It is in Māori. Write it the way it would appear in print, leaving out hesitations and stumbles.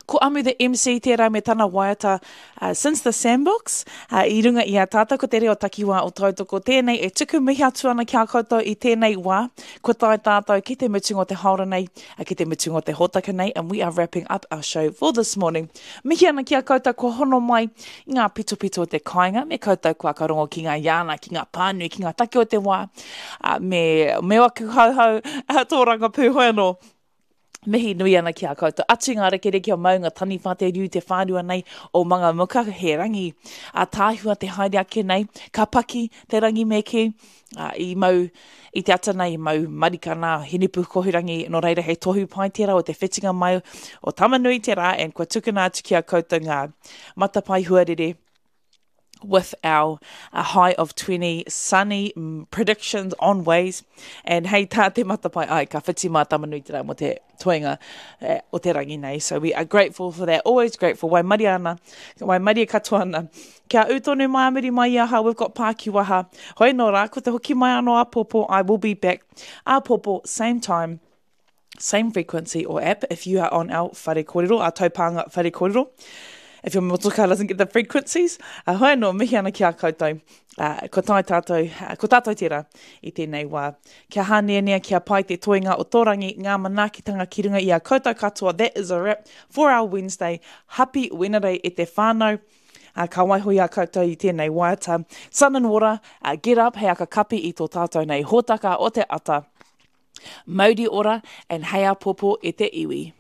Ko Amu the MC tērā me tana waiata since the sandbox. I runga i a tātou ko te reo takiwā o tautoko. Tēnei e tuku mihi atu ana kia koutou i tēnei wā. Ko tai tātou ki te mutunga o te haora nei, ki te mutunga o te hotaka nei, and we are wrapping up our show for this morning. Mihi ana kia koutou ko hono mai i ngā pito o te kāinga, me koutou kua karongo ki ngā iāna, ki ngā pānui, ki ngā take o te wā, me waku hauhau tōranga pūhoi anō. Mihi nui ana ki a koutou. Atu ngā rekereke o maunga tani whate riu te whānua nei o mga muka he rangi. A tāhua te haere ake nei, ka paki te rangi me ki, i te ata nei, mau marikana, hinipu kohurangi, no reira he tohu pai tērā o te whetinga mai o tamanui tērā, and kua tukuna atu ki a koutou ngā matapai huarere, with our high of 20 sunny predictions on ways. And hei tā te matapai ai, ka whiti mā tamanui tērā mo te toenga o te rangi nei. So we are grateful for that, always grateful. Wai mari ana, wai mari katoa ana. Kia utonu mai amiri mai aha, we've got Pāki Waha. Hoi nō rā, ko te hoki mai anō Apopo, I will be back. Apopo, same time, same frequency or app if you are on our whare kōrero, our taupanga whare kōrero. If your motoka doesn't get the frequencies, hoi no, mihi ana kia koutou, ko tātou tērā i tēnei wā. Kia hāneanea, kia pai te toenga o tōrangi, ngā manaakitanga ki runga i a koutou katoa. That is a wrap for our Wednesday. Happy Wednesday e te whānau. Ka waihui a koutou i tēnei waiata. Sun and water, get up, hei aka kapi i tō tātou nei hōtaka o te ata. Mauri ora, and hei a popo e te iwi.